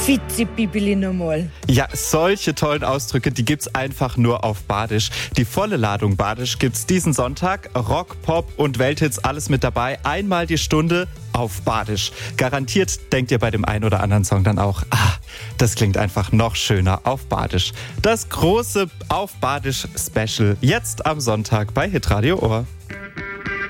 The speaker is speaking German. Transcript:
Fizi-Bibili nochmal. Ja, solche tollen Ausdrücke, die gibt's einfach nur auf Badisch. Die volle Ladung Badisch gibt's diesen Sonntag. Rock, Pop und Welthits, alles mit dabei. Einmal die Stunde auf Badisch. Garantiert denkt ihr bei dem einen oder anderen Song dann auch, das klingt einfach noch schöner auf Badisch. Das große Auf Badisch Special jetzt am Sonntag bei Hitradio Ohr.